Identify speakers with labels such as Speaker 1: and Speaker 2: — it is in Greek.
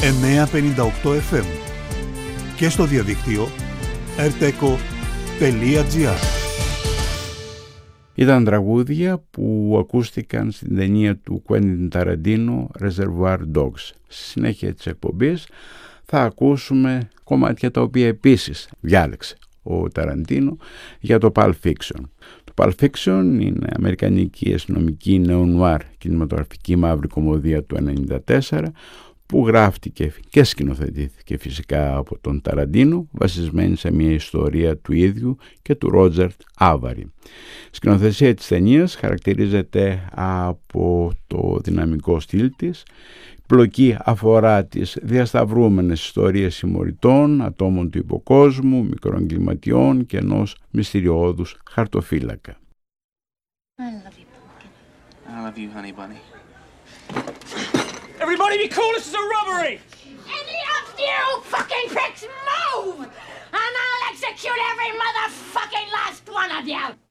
Speaker 1: 958 FM και στο διαδίκτυο rteco.gr.
Speaker 2: Ήταν τραγούδια που ακούστηκαν στην ταινία του Quentin Tarantino Reservoir Dogs. Στη συνέχεια της εκπομπής θα ακούσουμε κομμάτια τα οποία επίσης διάλεξε ο Ταραντίνο για το Pulp Fiction. Το Pulp Fiction είναι αμερικανική αστυνομική νεονουάρ κινηματογραφική μαύρη κομμωδία του 1994 που γράφτηκε και σκηνοθετήθηκε φυσικά από τον Ταραντίνο, βασισμένη σε μια ιστορία του ίδιου και του Ρότζερ Άβαρη. Η σκηνοθεσία της ταινίας χαρακτηρίζεται από το δυναμικό στυλ της. Η πλοκή αφορά τις διασταυρούμενες ιστορίες συμμοριτών, ατόμων του υποκόσμου, μικροεγκληματιών και ενός μυστηριώδους χαρτοφύλακα.
Speaker 3: I love you, honey bunny.
Speaker 4: Everybody be cool, this is a robbery!
Speaker 5: Any of you fucking pricks move! And I'll execute every motherfucking last one of you!